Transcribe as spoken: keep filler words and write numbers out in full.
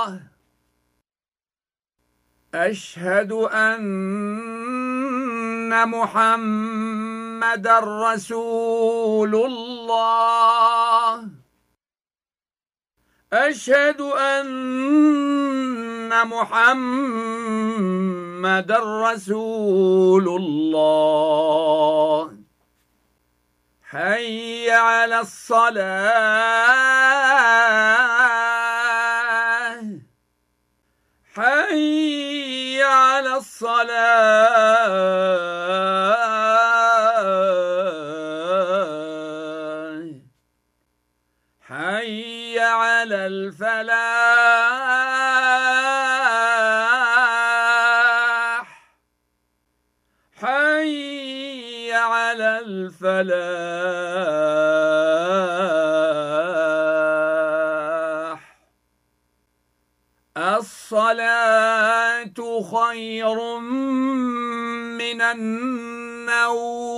أشهد أن محمدًا رسول الله. أشهد أن محمدًا رسول الله. حي على الصلاة. حي على الصلاة. حي على الفلاح. حي على الفلاح. الصلاة خير من النوم.